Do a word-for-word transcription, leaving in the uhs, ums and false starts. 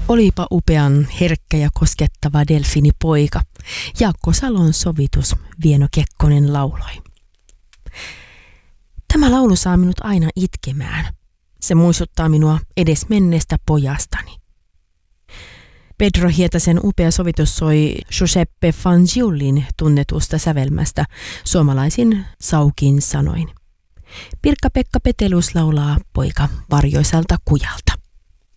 Olipa upean herkkä ja koskettava delfiinipoika. Jaakko Salon sovitus Vieno Kekkonen lauloi. Tämä laulu saa minut aina itkemään. Se muistuttaa minua edes menneestä pojastani. Pedro Hietasen upea sovitus soi Giuseppe Fangiullin tunnetusta sävelmästä suomalaisin saukin sanoin. Pirkka-Pekka Petelus laulaa Poika varjoisalta kujalta.